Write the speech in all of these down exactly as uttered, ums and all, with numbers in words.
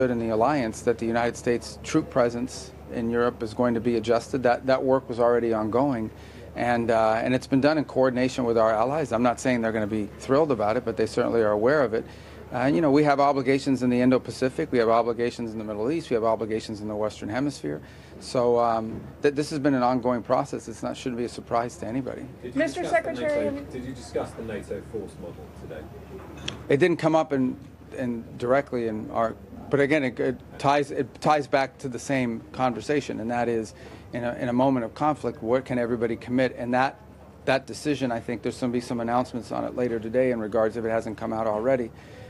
in the alliance that the United States troop presence in Europe is going to be adjusted. That that work was already ongoing, and uh, and it's been done in coordination with our allies. I'm not saying they're going to be thrilled about it, but they certainly are aware of it. Uh, you know, we have obligations in the Indo-Pacific, we have obligations in the Middle East, we have obligations in the Western Hemisphere. So um, th this has been an ongoing process. It's not shouldn't be a surprise to anybody. Mister Secretary, NATO, did you discuss the NATO force model today? It didn't come up in, in directly in our, but again, it, it ties it ties back to the same conversation, and that is, in a, in a moment of conflict, what can everybody commit? And that that decision, I think, there's going to be some announcements on it later today in regards, if it hasn't come out already,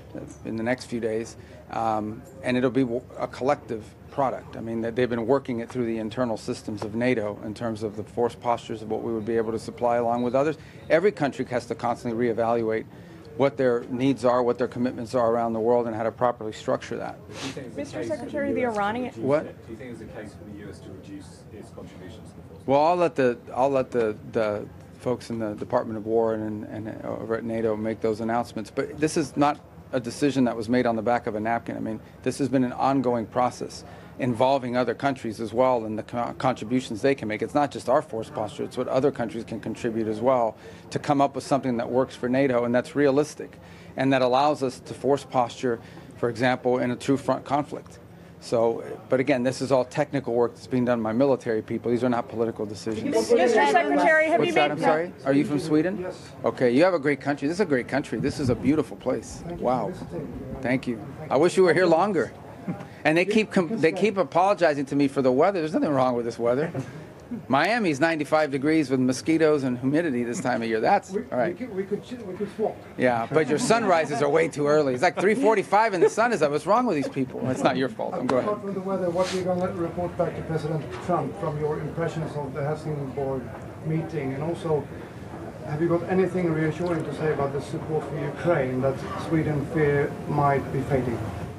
in the next few days, um, and it'll be a collective product. I mean, they've been working it through the internal systems of NATO in terms of the force postures of what we would be able to supply along with others. Every country has to constantly reevaluate what their needs are, what their commitments are around the world, and how to properly structure that. Mister Secretary, the Iranian... What? Do you think it's a case for the U S to reduce its contributions to the force? Well, I'll let the, I'll let the, the folks in the Department of War and, and over at NATO make those announcements. But this is not a decision that was made on the back of a napkin. I mean, this has been an ongoing process involving other countries as well and the co contributions they can make. It's not just our force posture, it's what other countries can contribute as well to come up with something that works for NATO and that's realistic and that allows us to force posture, for example, in a true front conflict. So, but again, this is all technical work that's being done by military people. These are not political decisions. Mister Secretary, have What's you that? made... I'm sorry? Are you from Sweden? Yes. Okay, you have a great country. This is a great country. This is a beautiful place. Wow. Thank you. I wish you were here longer. And they keep com they keep apologizing to me for the weather. There's nothing wrong with this weather. Miami's ninety-five degrees with mosquitoes and humidity this time of year. That's we, all right. We could, we could, we could swap. Yeah, but your sunrises are way too early. It's like three forty-five and the sun is up. What's wrong with these people? It's not your fault. Go ahead. Apart from the weather, what are you going to report back to President Trump from your impressions of the Helsingborg meeting? And also, have you got anything reassuring to say about the support for Ukraine that Sweden fear might be fading?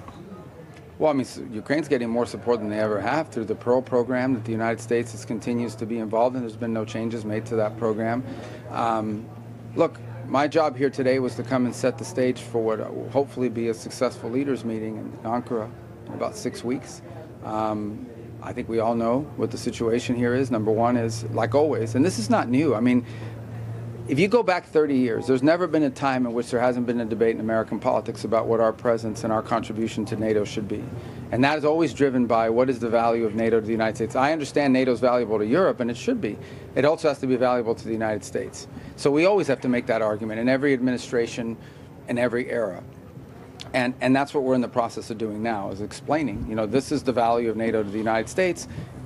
Well, I mean, Ukraine's getting more support than they ever have through the Pearl program that the United States is, continues to be involved in. There's been no changes made to that program. Um, look, my job here today was to come and set the stage for what will hopefully be a successful leaders meeting in Ankara in about six weeks. Um, I think we all know what the situation here is. Number one is, like always, and this is not new. I mean, if you go back thirty years, there's never been a time in which there hasn't been a debate in American politics about what our presence and our contribution to NATO should be. And that is always driven by what is the value of NATO to the United States. I understand NATO is valuable to Europe, and it should be. It also has to be valuable to the United States. So we always have to make that argument in every administration, in every era. And, and that's what we're in the process of doing now, is explaining, you know, this is the value of NATO to the United States.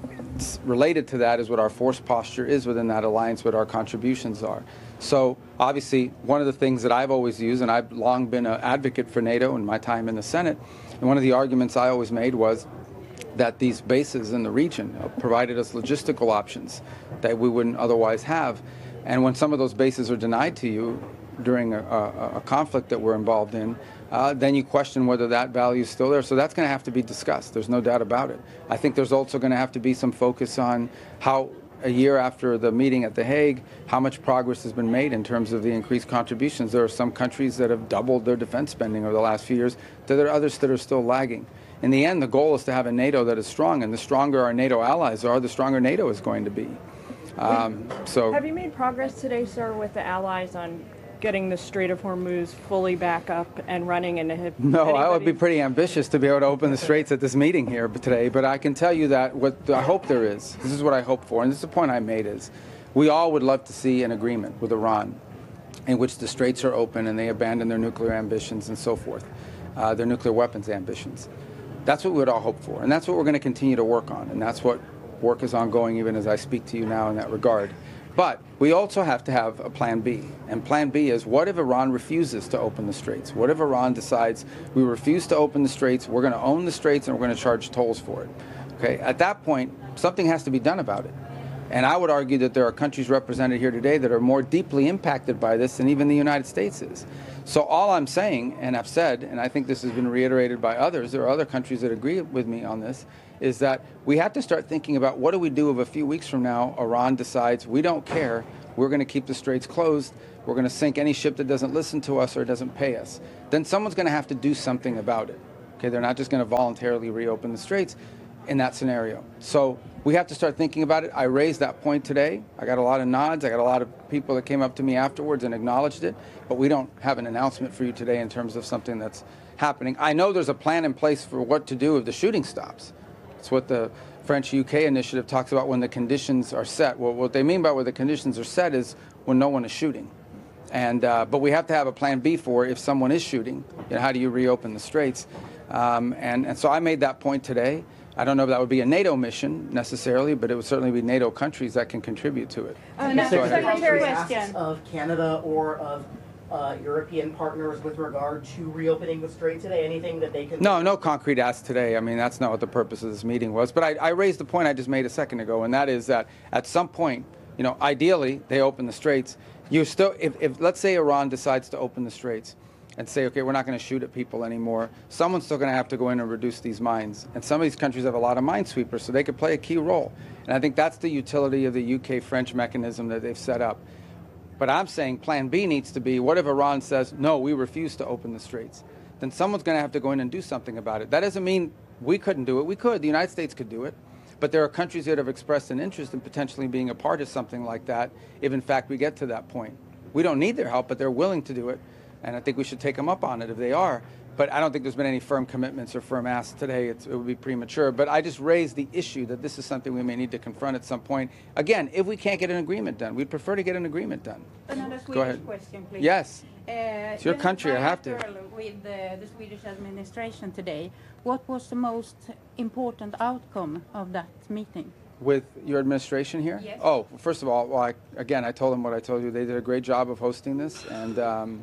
Related to that is what our force posture is within that alliance, what our contributions are. So obviously one of the things that I've always used, and I've long been an advocate for NATO in my time in the Senate, and one of the arguments I always made was that these bases in the region provided us logistical options that we wouldn't otherwise have. And when some of those bases are denied to you during a, a, a conflict that we're involved in, Uh, then you question whether that value is still there. So that's going to have to be discussed. There's no doubt about it. I think there's also going to have to be some focus on how, a year after the meeting at The Hague, how much progress has been made in terms of the increased contributions. There are some countries that have doubled their defense spending over the last few years. There are others that are still lagging. In the end, the goal is to have a NATO that is strong, and the stronger our NATO allies are, the stronger NATO is going to be. Um, so, have you made progress today, sir, with the allies on getting the Strait of Hormuz fully back up and running? And have no, anybody... I would be pretty ambitious to be able to open the straits at this meeting here today, but I can tell you that what I hope there is, this is what I hope for, and this is the point I made, is we all would love to see an agreement with Iran in which the straits are open and they abandon their nuclear ambitions and so forth, uh, their nuclear weapons ambitions. That's what we would all hope for, and that's what we're going to continue to work on, and that's what work is ongoing even as I speak to you now in that regard. But we also have to have a plan B. And plan B is, what if Iran refuses to open the straits? What if Iran decides we refuse to open the straits, we're going to own the straits, and we're going to charge tolls for it? Okay, at that point, something has to be done about it. And I would argue that there are countries represented here today that are more deeply impacted by this than even the United States is. So all I'm saying, and I've said, and I think this has been reiterated by others, there are other countries that agree with me on this, is that we have to start thinking about what do we do if a few weeks from now Iran decides we don't care, we're going to keep the straits closed, we're going to sink any ship that doesn't listen to us or doesn't pay us. Then someone's going to have to do something about it. Okay, they're not just going to voluntarily reopen the straits in that scenario. So we have to start thinking about it. I raised that point today. I got a lot of nods. I got a lot of people that came up to me afterwards and acknowledged it. But we don't have an announcement for you today in terms of something that's happening. I know there's a plan in place for what to do if the shooting stops. It's what the French U K initiative talks about when the conditions are set. Well, what they mean by where the conditions are set is when no one is shooting. And uh, but we have to have a plan B for if someone is shooting. You know, how do you reopen the straits? Um, and, and so I made that point today. I don't know if that would be a NATO mission necessarily, but it would certainly be NATO countries that can contribute to it. Uh, now, Go ahead. Secretary asks question. of Canada or of uh, European partners with regard to reopening the strait today? Anything that they can? No, no concrete ask today. I mean, that's not what the purpose of this meeting was. But I, I raised the point I just made a second ago, and that is that at some point, you know, ideally they open the straits. You still, if, if let's say Iran decides to open the straits and say, okay, we're not going to shoot at people anymore, someone's still going to have to go in and reduce these mines. And some of these countries have a lot of minesweepers, so they could play a key role. And I think that's the utility of the U K-French mechanism that they've set up. But I'm saying plan B needs to be, what if Iran says, no, we refuse to open the straits? Then someone's going to have to go in and do something about it. That doesn't mean we couldn't do it. We could. The United States could do it. But there are countries that have expressed an interest in potentially being a part of something like that if, in fact, we get to that point. We don't need their help, but they're willing to do it. And I think we should take them up on it if they are. But I don't think there's been any firm commitments or firm asks today. It's, it would be premature. But I just raised the issue that this is something we may need to confront at some point. Again, if we can't get an agreement done, we'd prefer to get an agreement done. Another Go Swedish ahead. question, please. Yes. Uh, It's your in the country, I have to. bilateral With the, the Swedish administration today, what was the most important outcome of that meeting? With your administration here? Yes. Oh, first of all, well, I, again, I told them what I told you. They did a great job of hosting this, and um,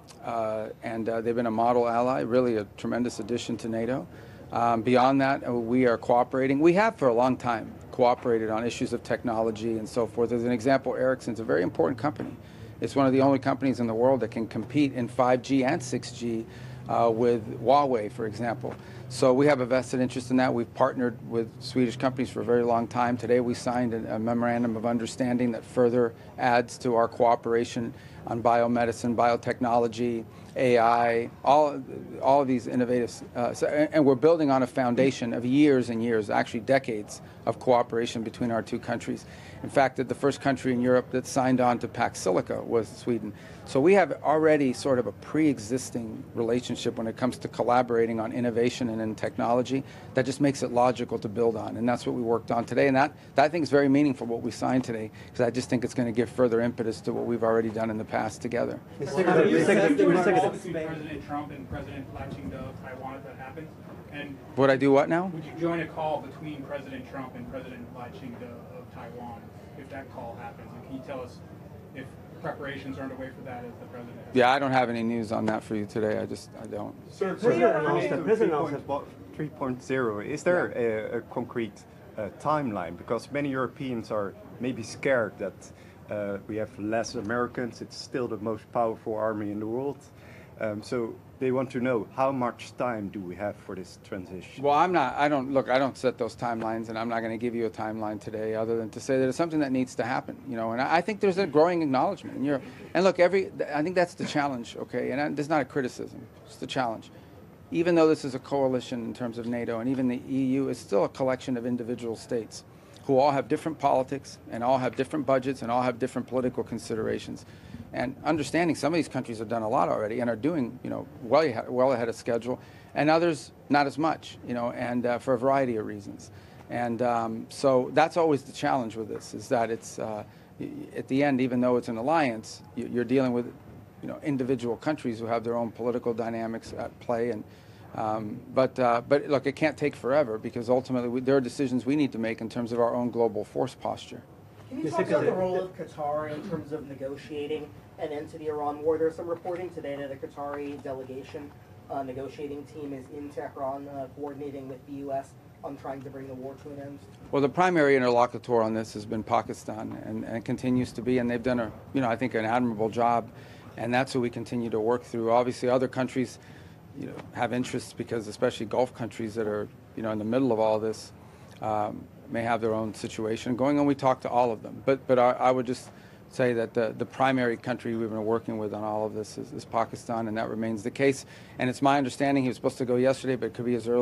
uh, and uh, they've been a model ally, really a tremendous addition to NATO. Um, beyond that, uh, we are cooperating. We have for a long time cooperated on issues of technology and so forth. As an example, Ericsson's a very important company. It's one of the only companies in the world that can compete in five G and six G uh, with Huawei, for example. So we have a vested interest in that. We've partnered with Swedish companies for a very long time. Today we signed a, a memorandum of understanding that further adds to our cooperation on biomedicine, biotechnology, A I, all, all of these innovative, uh, so, and we're building on a foundation of years and years, actually decades of cooperation between our two countries. In fact, that the first country in Europe that signed on to Pax Silica was Sweden. So we have already sort of a pre-existing relationship when it comes to collaborating on innovation and in technology that just makes it logical to build on. And that's what we worked on today. And that, that I think is very meaningful, what we signed today, because I just think it's going to give further impetus to what we've already done in the past together. Secretary, you said there was a call between President Trump and President Lai Ching-te of Taiwan if that happens. And Would I do what now? would you join a call between President Trump and President Lai Ching-te of Taiwan if that call happens? And can you tell us if preparations are underway for that as the president? Yeah, I don't have any news on that for you today. I just, I don't. Sir, President announced that President announced that three point oh. Is there a, a concrete uh, timeline? Because many Europeans are maybe scared that uh, we have less Americans. It's still the most powerful army in the world. Um, so they want to know how much time do we have for this transition? Well, I'm not, I don't, look, I don't set those timelines, and I'm not going to give you a timeline today other than to say that it's something that needs to happen, you know, and I, I think there's a growing acknowledgement. And, you're, and look, every, I think that's the challenge, okay, and I, there's not a criticism, it's the challenge. Even though this is a coalition in terms of NATO, and even the E U is still a collection of individual states who all have different politics and all have different budgets and all have different political considerations. And understanding some of these countries have done a lot already and are doing, you know, well, well ahead of schedule, and others not as much, you know, and uh, for a variety of reasons. And um, so that's always the challenge with this, is that it's, uh, at the end, even though it's an alliance, you're dealing with, you know, individual countries who have their own political dynamics at play. And um, but uh, but look, it can't take forever, because ultimately we, there are decisions we need to make in terms of our own global force posture. Can you talk about the role of Qatar in terms of negotiating an end to the Iran war? There's some reporting today that a Qatari delegation uh, negotiating team is in Tehran uh, coordinating with the U S on trying to bring the war to an end. Well, the primary interlocutor on this has been Pakistan, and, and continues to be, and they've done a, you know, I think an admirable job, and that's who we continue to work through. Obviously, other countries, you know, have interests, because especially Gulf countries that are, you know, in the middle of all this, um, may have their own situation going on. We talk to all of them, but but I, I would just, say that the, the primary country we've been working with on all of this is, is Pakistan, and that remains the case. And it's my understanding he was supposed to go yesterday, but it could be as early